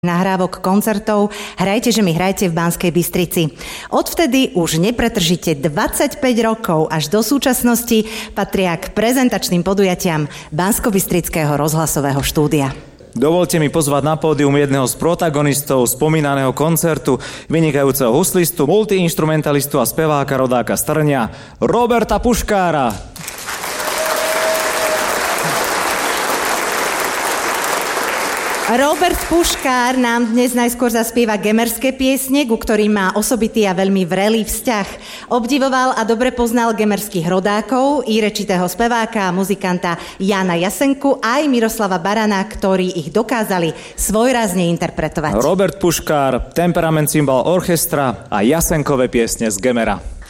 nahrávok koncertov Hrajte, že mi hrajte v Banskej Bystrici. Odvtedy už nepretržite 25 rokov až do súčasnosti patria k prezentačným podujatiam Banskobystrického rozhlasového štúdia. Dovolte mi pozvať na pódium jedného z protagonistov spomínaného koncertu, vynikajúceho huslistu, multiinstrumentalistu a speváka rodáka z Trňa, Roberta Puškára. Robert Puškár nám dnes najskôr zaspieva gemerské piesne, ku ktorým má osobitý a veľmi vrelý vzťah. Obdivoval a dobre poznal gemerských rodákov, i rečitého speváka a muzikanta Jána Jasenku, aj Miroslava Barana, ktorí ich dokázali svojrázne interpretovať. Robert Puškár, temperament cymbal orchestra a Jasenkové piesne z Gemera.